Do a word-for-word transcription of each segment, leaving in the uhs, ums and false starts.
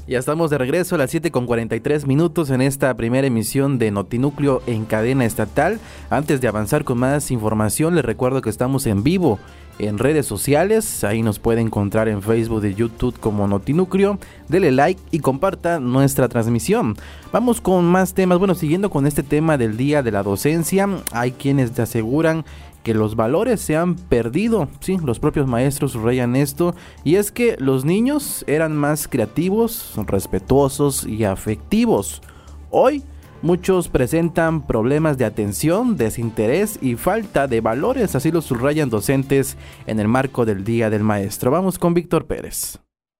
Ya estamos de regreso a las siete con cuarenta y tres minutos en esta primera emisión de Notinúcleo en cadena estatal. Antes de avanzar con más información, les recuerdo que estamos en vivo en redes sociales. Ahí nos puede encontrar en Facebook y YouTube como Notinúcleo. Dele like y comparta nuestra transmisión. Vamos con más temas. Bueno, siguiendo con este tema del Día de la Docencia, hay quienes te aseguran que los valores se han perdido. Sí, los propios maestros subrayan esto, y es que los niños eran más creativos, respetuosos y afectivos. Hoy muchos presentan problemas de atención, desinterés y falta de valores, así lo subrayan docentes en el marco del Día del Maestro. Vamos con Víctor Pérez.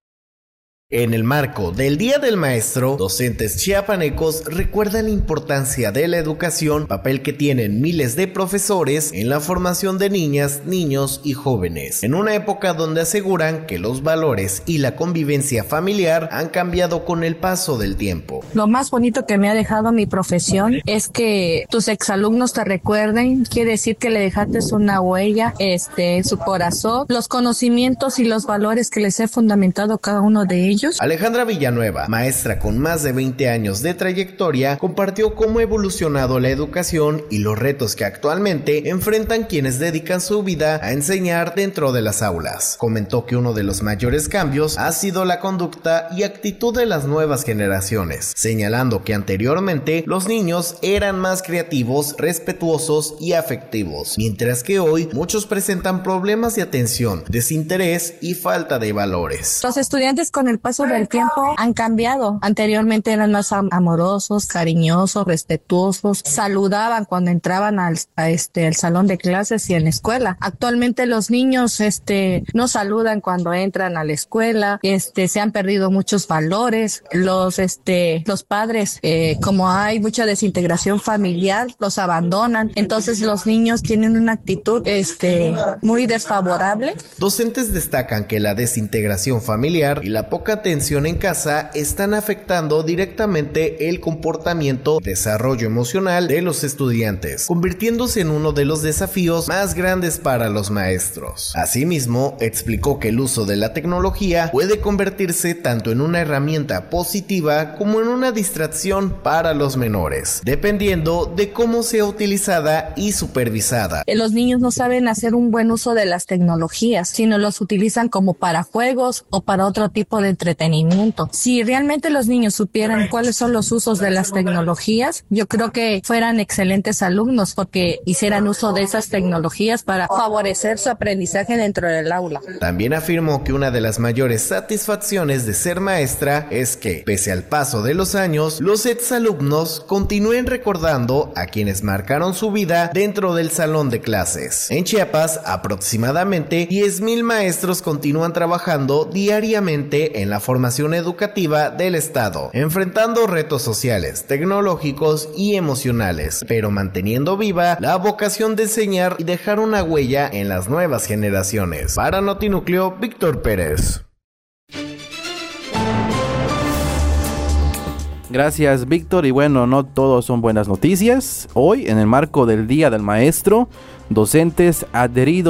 En el marco del Día del Maestro, docentes chiapanecos recuerdan la importancia de la educación, papel que tienen miles de profesores en la formación de niñas, niños y jóvenes, en una época donde aseguran que los valores y la convivencia familiar han cambiado con el paso del tiempo. Lo más bonito que me ha dejado mi profesión es que tus exalumnos te recuerden, quiere decir que le dejaste una huella este, en su corazón, los conocimientos y los valores que les he fundamentado cada uno de ellos. Alejandra Villanueva, maestra con más de veinte años de trayectoria, compartió cómo ha evolucionado la educación y los retos que actualmente enfrentan quienes dedican su vida a enseñar dentro de las aulas. Comentó que uno de los mayores cambios ha sido la conducta y actitud de las nuevas generaciones, señalando que anteriormente los niños eran más creativos, respetuosos y afectivos, mientras que hoy muchos presentan problemas de atención, desinterés y falta de valores. Los estudiantes con el paso del tiempo han cambiado. Anteriormente eran más am- amorosos, cariñosos, respetuosos, saludaban cuando entraban al a este al salón de clases y en la escuela. Actualmente los niños este no saludan cuando entran a la escuela, este se han perdido muchos valores. Los este los padres eh, como hay mucha desintegración familiar, los abandonan. Entonces los niños tienen una actitud este muy desfavorable. Docentes destacan que la desintegración familiar y la poca atención en casa están afectando directamente el comportamiento y desarrollo emocional de los estudiantes, convirtiéndose en uno de los desafíos más grandes para los maestros. Asimismo, explicó que el uso de la tecnología puede convertirse tanto en una herramienta positiva como en una distracción para los menores, dependiendo de cómo sea utilizada y supervisada. Los niños no saben hacer un buen uso de las tecnologías, sino los utilizan como para juegos o para otro tipo de entretenimiento. Si realmente los niños supieran cuáles son los usos de las tecnologías, yo creo que fueran excelentes alumnos porque hicieran uso de esas tecnologías para favorecer su aprendizaje dentro del aula. También afirmó que una de las mayores satisfacciones de ser maestra es que, pese al paso de los años, los exalumnos continúen recordando a quienes marcaron su vida dentro del salón de clases. En Chiapas, aproximadamente diez mil maestros continúan trabajando diariamente en la formación educativa del Estado, enfrentando retos sociales, tecnológicos y emocionales, pero manteniendo viva la vocación de enseñar y dejar una huella en las nuevas generaciones. Para Notinúcleo, Víctor Pérez. Gracias, Víctor. Y bueno, no todos son buenas noticias. Hoy, en el marco del Día del Maestro, docentes adheridos